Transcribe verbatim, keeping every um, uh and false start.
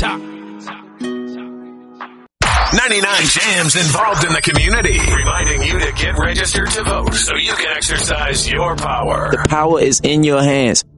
ninety-nine Jams involved in the community, reminding you to get registered to vote so you can exercise your power. The power is in your hands.